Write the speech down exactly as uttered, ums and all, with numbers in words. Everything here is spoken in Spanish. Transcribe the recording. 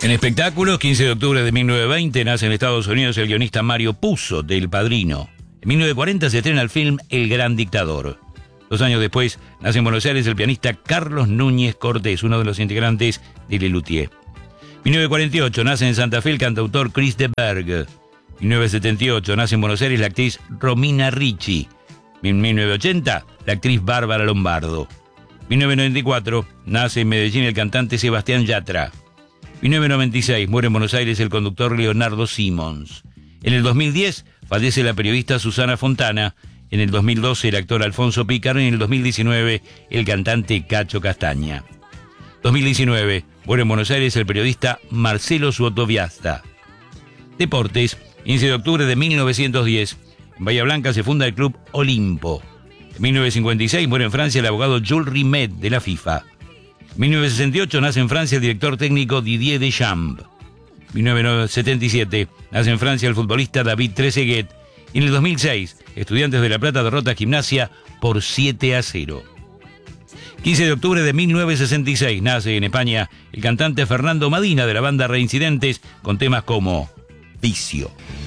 En espectáculos, quince de octubre de mil novecientos veinte nace en Estados Unidos el guionista Mario Puzo, del Padrino. En mil novecientos cuarenta se estrena el film El Gran Dictador. Dos años después nace en Buenos Aires el pianista Carlos Núñez Cortés, uno de los integrantes de Lelutier. mil novecientos cuarenta y ocho nace en Santa Fe el cantautor Chris de Berg. mil novecientos setenta y ocho nace en Buenos Aires la actriz Romina Ricci. En mil novecientos ochenta la actriz Bárbara Lombardo. mil novecientos noventa y cuatro nace en Medellín el cantante Sebastián Yatra. mil novecientos noventa y seis muere en Buenos Aires el conductor Leonardo Simons. En el dos mil diez fallece la periodista Susana Fontana. En el dos mil doce el actor Alfonso Pícaro y en el dos mil diecinueve el cantante Cacho Castaña. dos mil diecinueve muere en Buenos Aires el periodista Marcelo Suotoviasta. Deportes, quince de octubre de mil novecientos diez, en Bahía Blanca se funda el Club Olimpo. En mil novecientos cincuenta y seis muere en Francia el abogado Jules Rimet de la FIFA. En mil novecientos sesenta y ocho nace en Francia el director técnico Didier Deschamps. En mil novecientos setenta y siete nace en Francia el futbolista David Trezeguet. Y en el dos mil seis, Estudiantes de La Plata derrota a Gimnasia por siete a cero. quince de octubre de mil novecientos sesenta y seis nace en España el cantante Fernando Madina de la banda Reincidentes con temas como Vicio.